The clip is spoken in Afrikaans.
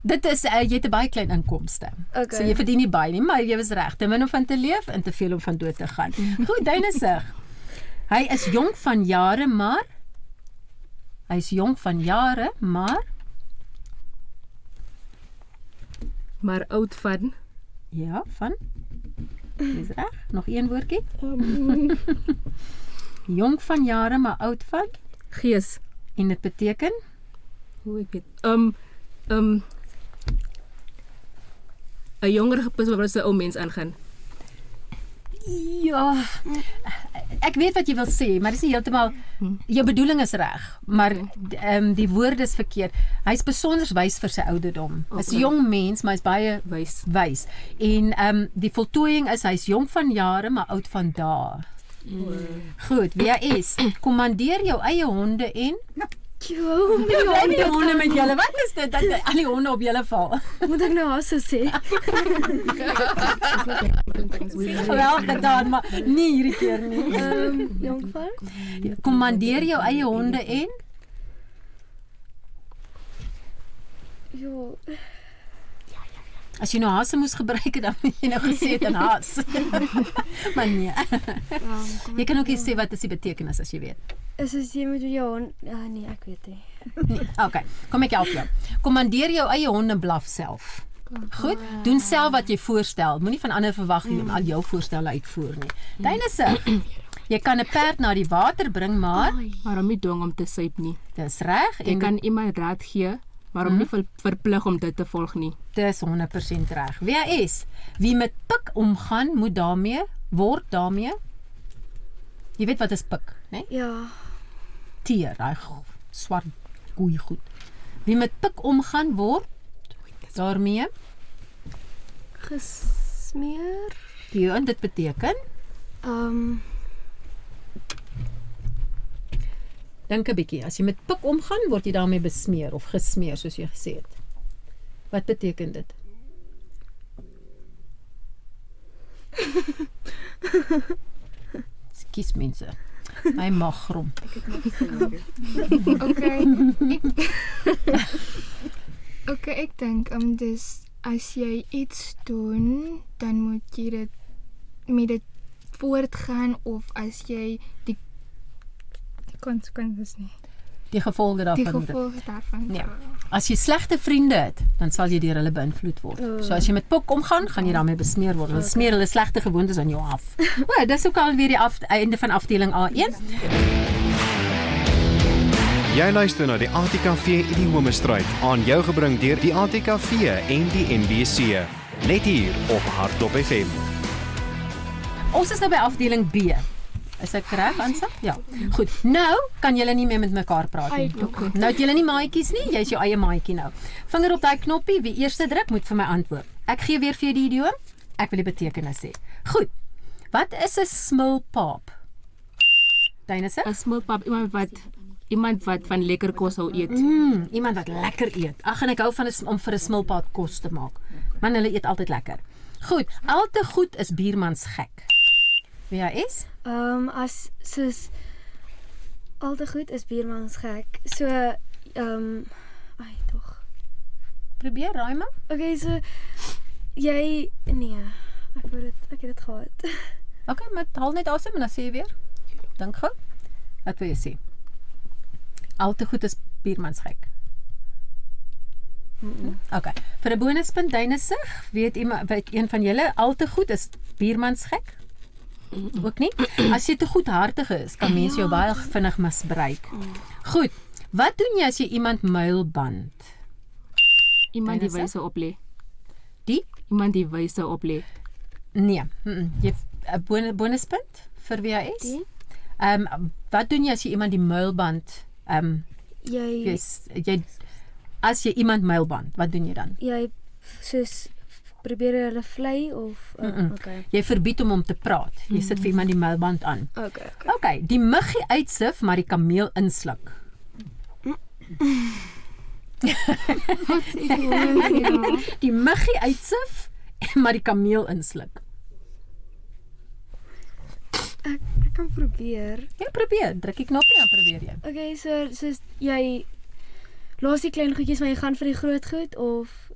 Dit is, jy het 'n baie klein inkomste. Okay. So jy verdien nie baie nie, maar jy was reg. Te min om van te leef en te veel om van dood te gaan. Goed, Duinesig. Hy is jonk van jare, maar Maar oud van ja, van Dis reg. Nog een woordjie. Jonk van jare, maar oud van gees. en dit beteken Hoe ek weet. 'n jonger persoon wat 'n ou mens aangaan. ja, ek weet wat jy wil sê, maar dis nie heeltemal jou bedoeling is reg, maar die woord is verkeerd. Hy's besonder wys vir sy ouderdom. Hy's 'n jong mens, maar hy's baie wys. En die voltooiing is hy's jong van jare, maar oud van dae. Goed, wie hy is. Kommandeer jou eie honde en bly die honde met julle. Wat is dit dat al die honde op julle val? Moet ek nou hasse sê? Wel gedaan, maar nie hierdie keer nie. Jong van? Kommandeer jou eie honde en Jo, as jy nou hasse moes gebruik het, dan moet jy nou gesê het in haas. Maar nee. Jy kan ook nie sê wat is die betekenis as jy weet. is as jy met jou hond, nee, ek weet nie. Nee. Okay, kom ek help jou. Kommandeer jou eie hond en blaf self. Goed, doen self wat jy voorstel. Moenie van ander verwag jy al jou voorstelle uitvoer nie. Duinesig. Jy kan 'n perd na die water bring, maar Waarom nie dwing om te suip nie? dis reg Jy en kan iemand raad gee, maar om nie verplig om dit te volg nie. dis 100% reg. Wie met pik omgaan, moet word daarmee. Jy weet wat is pik, né? Ja, Teer, daai swart koei goed. Wie met pik omgaan word daarmee gesmeer. ja, en dit beteken dink 'n bietjie, as jy met pik omgaan, word jy daarmee besmeer of gesmeer soos jy gesê het. Wat beteken dit? Kies mense. Hy mag grom. Okay, ek dink dis as jy iets doen, dan moet jy dit met dit voortgaan of as jy die konsekwensies nie. Die gevolge Die daarvan. gevolge daarvan. Ja. As jy slegte vriende het, dan sal jy deur hulle beïnvloed word. So as jy met pik omgaan, gaan jy daarmee besmeer word. Hulle smeer hulle slegte gewoontes aan jou af. O, dis ook al weer die einde van afdeling A1. Jy luister na die ATKV Idiomestryd aan jou gebring deur die ATKV en die NBC. Net hier op Hardop FM. Ons is nou by afdeling B. Is ek reg, Ansa? Ja. Goed. Nou kan julle nie meer met mekaar praat nie. Nou het julle nie maatjies nie, jy's jou eie maatjie nou. Vinger op daai knoppie, wie eerste druk moet vir my antwoord. Ek gee weer vir jou die idioom. Ek wil die betekenis sê. Goed. Wat is 'n smulpaap? Duinesig? 'n Smulpaap, iemand wat van lekker kos hou eet. Iemand wat lekker eet. Ag, en ek hou van om vir 'n smulpaap kos te maak. Man, hulle eet altyd lekker. Goed. Al te goed is buurmans gek. Wie hy is? As soos al te goed is buurmans gek. So, tog. Probeer, raai maar. Okay, so jy nee, ek het dit gehad. Okay, maar haal net asem en dan sê jy weer. Dink gou. Wat wil jy sê? Al te goed is buurmans gek. Okay. Vir 'n bonuspunt Duinesig, weet een van julle al te goed is buurmans gek? Ook nie? As jy te goedhartig is, kan mense jou baie vinnig misbruik. Goed. Wat doen jy as jy iemand muilband? Iemand die wyse oplê. Die? Iemand die wyse oplê. Nee. Jy 'n bonuspunt vir wie hy is? Wat doen jy as jy iemand die muilband as jy iemand muilband, wat doen jy dan? Jy soos probeer hulle vlei of okay. Jy verbied hom te praat. Jy sit vir iemand die muilband aan. Okay, die muggie uitsif, maar die kameel insluk. Die muggie uitsif, maar die kameel insluk. Ek kan probeer. Ja, probeer. Druk die knoppie en probeer jy. Okay, so soos jy los die klein goedjies maar jy gaan vir die groot goed of